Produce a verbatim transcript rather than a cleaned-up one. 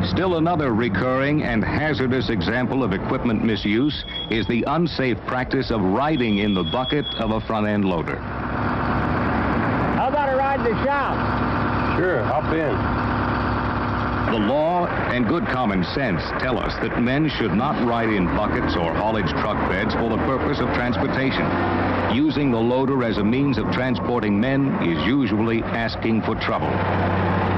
Still another recurring and hazardous example of equipment misuse is the unsafe practice of riding in the bucket of a front-end loader. How about a ride to the shop? Sure, hop in. The law and good common sense tell us that men should not ride in buckets or haulage truck beds for the purpose of transportation. Using the loader as a means of transporting men is usually asking for trouble.